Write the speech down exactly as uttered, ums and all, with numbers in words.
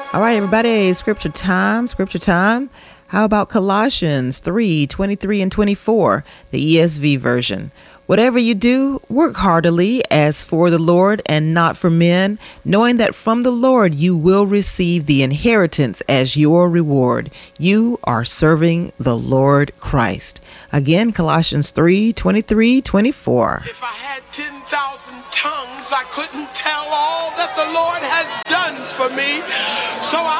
All right, everybody, scripture time, scripture time. How about Colossians three, twenty-three and twenty-four, the E S V version? Whatever you do, work heartily as for the Lord and not for men, knowing that from the Lord you will receive the inheritance as your reward. You are serving the Lord Christ. Again, Colossians three, twenty-three, twenty-four. If I had ten thousand tongues, I couldn't tell all that the Lord has done for me. So I